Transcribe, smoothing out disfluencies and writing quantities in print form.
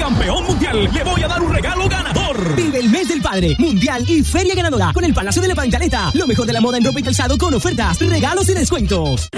campeón mundial, le voy a dar un regalo ganador. Vive el mes del padre, mundial y feria ganadora con el Palacio de la Pantaleta. Lo mejor de la moda en ropa y calzado con ofertas, regalos y descuentos.